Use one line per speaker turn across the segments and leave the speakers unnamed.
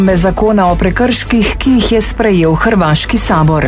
zakona o prekrških, ki jih je sprejel hrvaški sabor.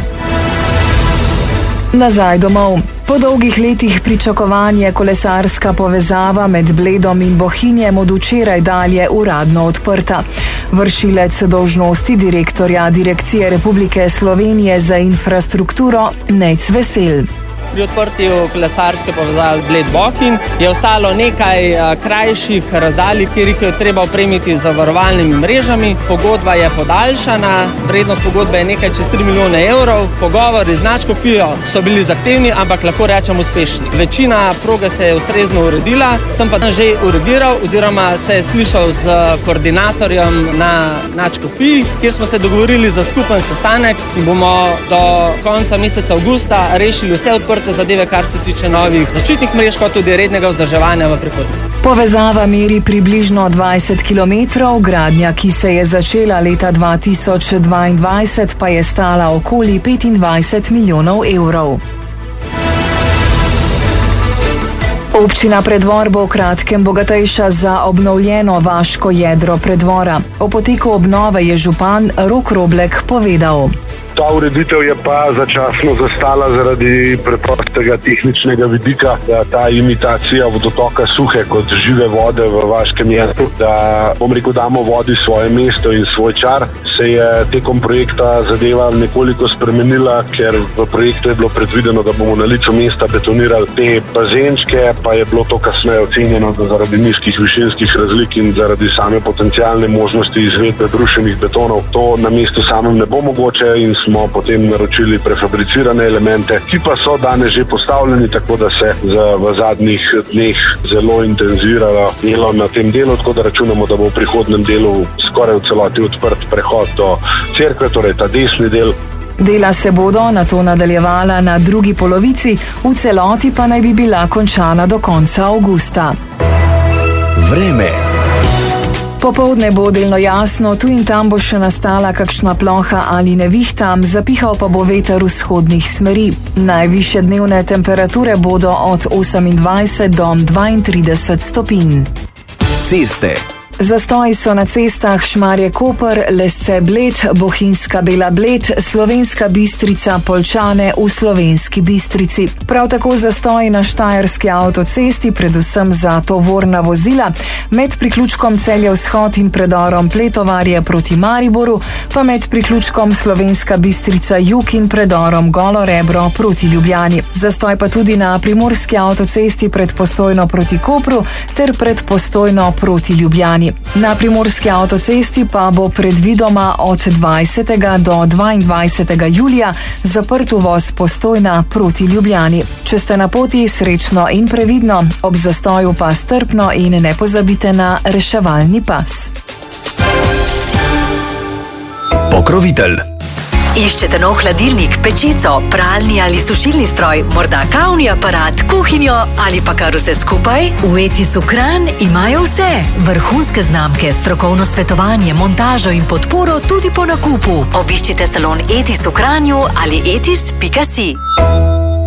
Nazaj domov. Po dolgih letih pričakovanj je kolesarska povezava med Bledom in Bohinjem od včeraj dalje uradno odprta. Vršilec dolžnosti direktorja Direkcije Republike Slovenije za infrastrukturo Nejc Vesel.
Pri odprtju kolesarske povezave Bled-Bohinj je ostalo nekaj krajših razdalj, kjer jih je treba opremiti z zavarovalnimi mrežami. Pogodba je podaljšana, vrednost pogodbe je nekaj čez 3 milijone evrov. Pogovori z nadškofijo so bili zahtevni, ampak lahko rečem uspešni. Večina proge se je ustrezno uredila, sem pa že urediral oziroma se je slišal z koordinatorjem na nadškofiji, kjer smo se dogovorili za skupen sestanek in bomo do konca meseca avgusta rešili vse odprte zadeve, kar se tiče novih zaščitnih mrež, kot tudi rednega vzdrževanja v prihodnje.
Povezava meri približno 20 km, gradnja, ki se je začela leta 2022, pa je stala okoli 25 milijonov evrov. Občina Preddvor bo v kratkem bogatejša za obnovljeno vaško jedro Preddvora. O poteku obnove je župan Rok Roblek povedal.
Ta ureditev je pa začasno zastala zaradi preprostega tehničnega vidika, da ta imitacija vodotoka suhe kot žive vode v vaškem jedru, da damo vodi svoje mesto in svoj čar, se je tekom projekta zadeva nekoliko spremenila, ker v projektu je bilo predvideno, da bomo na licu mesta betonirali te bazenčke, pa je bilo to kasneje ocenjeno, da zaradi nizkih višinskih razlik in zaradi same potencialne možnosti izvedbe brušenih betonov to na mestu samem ne bo mogoče in smo potem naročili prefabricirane elemente, ki pa so danes že postavljeni, tako da se v zadnjih dneh zelo intenziviralo delo na tem delu, tako da računamo, da bo v prihodnem delu skoraj v celoti odprt prehod do cerkve, torej ta desni del.
Dela se bodo nato nadaljevala na drugi polovici, v celoti pa naj bi bila končana do konca avgusta.
Vreme.
Popoldne bo delno jasno, tu in tam bo še nastala kakšna ploha ali nevihta, zapihal pa bo veter vzhodnih smeri. Najvišje dnevne temperature bodo od 28 do 32 stopinj.
Ceste.
Zastoji so na cestah Šmarje-Koper, Lesce-Bled, Bohinjska-Bela Bled, Slovenska Bistrica, Poljčane v Slovenski Bistrici. Prav tako zastoji na Štajerski avtocesti, predvsem za tovorna vozila, med priključkom Celje-Vzhod in predorom Pletovarje proti Mariboru, pa med priključkom Slovenska Bistrica-Jug in predorom Golo Rebro proti Ljubljani. Zastoj pa tudi na Primorski avtocesti pred Postojno proti Kopru ter pred Postojno proti Ljubljani. Na Primorski avtocesti pa bo predvidoma od 20. do 22. julija zaprt uvoz Postojna proti Ljubljani. Če ste na poti, srečno in previdno, ob zastoju pa strpno in ne pozabite na reševalni pas.
Pokrovitelj.
Iščete nov hladilnik, pečico, pralni ali sušilni stroj, morda kavni aparat, kuhinjo ali pa kar vse skupaj? V Etisu Kranj imajo vse. Vrhunske znamke, strokovno svetovanje, montažo in podporo tudi po nakupu. Obiščite salon Etis v Kranju ali etis.si.